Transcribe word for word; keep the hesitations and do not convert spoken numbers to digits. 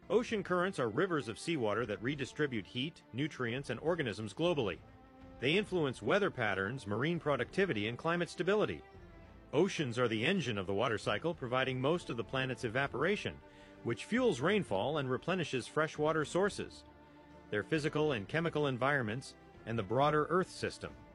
Ocean currents are rivers of seawater that redistribute heat, nutrients, and organisms globally. They influence weather patterns, marine productivity, and climate stability. Oceans are the engine of the water cycle, providing most of the planet's evaporation, which fuels rainfall and replenishes freshwater sources, their physical and chemical environments, and the broader Earth system.